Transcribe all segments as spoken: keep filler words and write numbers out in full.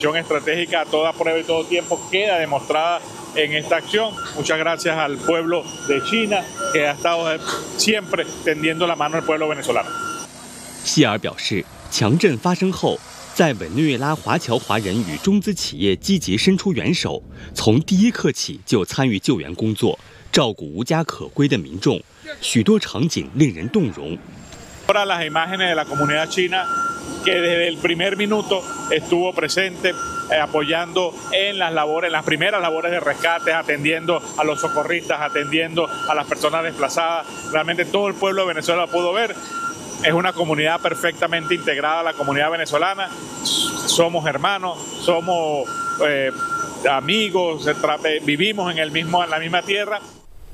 estratégica a toda prueba y todo tiempo queda demostrada en esta acción. Muchas gracias al pueblo de China que ha estado siempre tendiendo la mano al pueblo venezolano。 希尔表示，强震发生后，在委内瑞拉华侨华人与中资企业积极伸出援手，从第一刻起就参与救援工作，照顾无家可归的民众，许多场景令人动容。 Ahora las imágenes de la comunidad china que desde el primer minuto estuvo presente eh, apoyando en las labores, en las primeras labores de rescate, atendiendo a los socorristas, atendiendo a las personas desplazadas. Realmente todo el pueblo de Venezuela lo pudo ver. Es una comunidad perfectamente integrada a la comunidad venezolana. Somos hermanos, somos eh, amigos, vivimos en el mismo, en la misma tierra。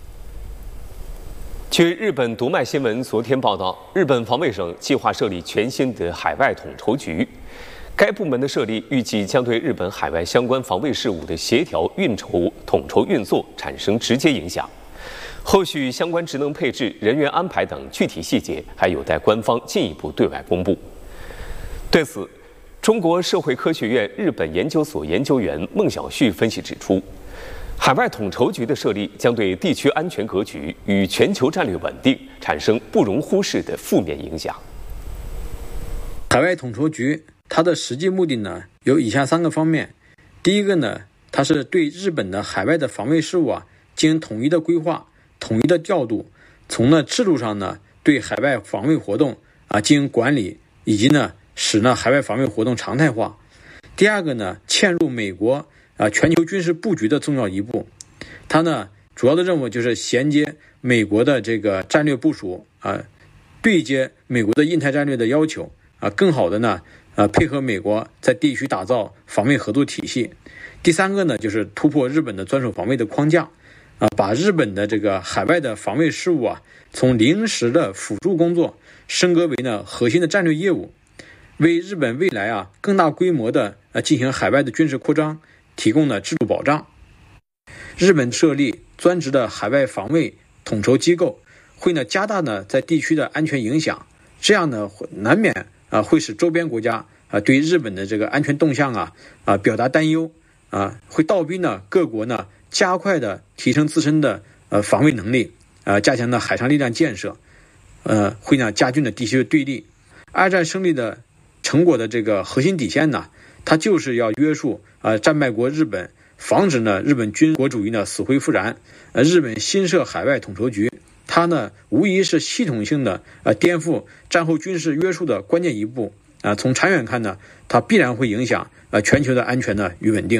据日本读卖新闻昨天报道，日本防卫省计划设立全新的海外统筹局。该部门的设立预计将对日本海外相关防卫事务的协调、运筹、统筹运作产生直接影响。后续相关职能配置、人员安排等具体细节还有待官方进一步对外公布。对此，中国社会科学院日本研究所研究员孟晓旭分析指出，海外统筹局的设立将对地区安全格局与全球战略稳定产生不容忽视的负面影响。 海外统筹局它的实际目的呢有以下三个方面。第一个呢，它是对日本的海外的防卫事务啊进行统一的规划、统一的调度，从呢制度上呢对海外防卫活动啊进行管理，以及呢使呢海外防卫活动常态化。第二个呢，嵌入美国啊，全球军事布局的重要一步，它呢主要的任务就是衔接美国的这个战略部署啊，对接美国的印太战略的要求啊，更好的呢呃配合美国在地区打造防卫合作体系。第三个呢，就是突破日本的专守防卫的框架啊，把日本的这个海外的防卫事务啊，从临时的辅助工作升格为呢核心的战略业务，为日本未来啊更大规模的呃进行海外的军事扩张提供了制度保障。日本设立专职的海外防卫统筹机构，会呢加大呢在地区的安全影响，这样呢难免啊会使周边国家啊对日本的这个安全动向啊啊表达担忧啊，会倒逼呢各国呢加快的提升自身的呃防卫能力，呃加强呢海上力量建设，呃会呢加剧呢地区的对立。二战胜利的成果的这个核心底线呢，它就是要约束呃战败国日本，防止呢日本军国主义呢死灰复燃。呃，日本新设海外统筹局，它呢无疑是系统性的呃颠覆战后军事约束的关键一步啊、呃。从长远看呢，它必然会影响呃全球的安全呢与稳定。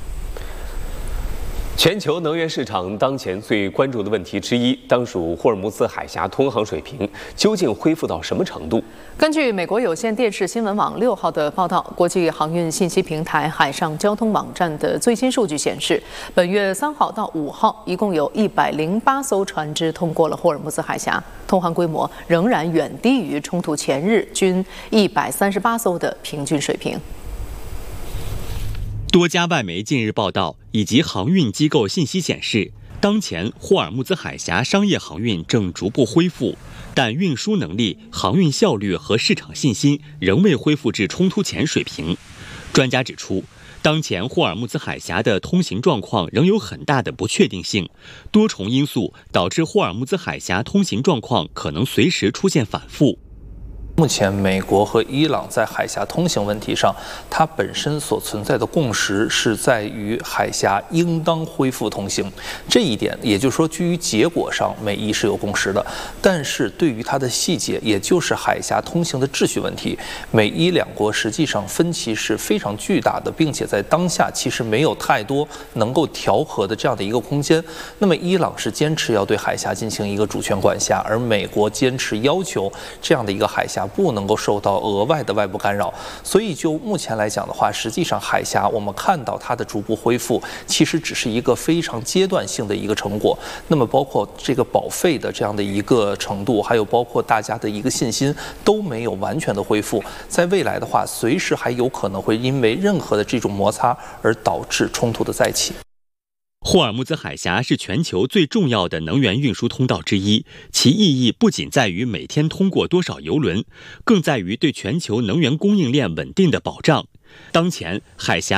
全球能源市场当前最关注的问题之一，当属霍尔木兹海峡通航水平究竟恢复到什么程度？ 根据美国有线电视新闻网六号的报道，国际航运信息平台海上交通网站的最新数据显示，本月三号到五号，一共有一百零八艘船只通过了霍尔木兹海峡，通航规模仍然远低于冲突前日均一百三十八艘的平均水平。 多家外媒近日报道以及航运机构信息显示，当前霍尔木兹海峡商业航运正逐步恢复，但运输能力、航运效率和市场信心仍未恢复至冲突前水平。专家指出，当前霍尔木兹海峡的通行状况仍有很大的不确定性，多重因素导致霍尔木兹海峡通行状况可能随时出现反复。 目前，美国和伊朗在海峡通行问题上，它本身所存在的共识是在于海峡应当恢复通行。这一点，也就是说，基于结果上，美伊是有共识的。但是对于它的细节，也就是海峡通行的秩序问题，美伊两国实际上分歧是非常巨大的，并且在当下其实没有太多能够调和的这样的一个空间。那么，伊朗是坚持要对海峡进行一个主权管辖，而美国坚持要求这样的一个海峡不能够受到额外的外部干扰，所以就目前来讲的话，实际上海峡我们看到它的逐步恢复，其实只是一个非常阶段性的一个成果。那么包括这个保费的这样的一个程度，还有包括大家的一个信心都没有完全的恢复，在未来的话，随时还有可能会因为任何的这种摩擦而导致冲突的再起。 霍尔木兹海峡是全球最重要的能源运输通道之一，其意义不仅在于每天通过多少油轮，更在于对全球能源供应链稳定的保障。 当前海峡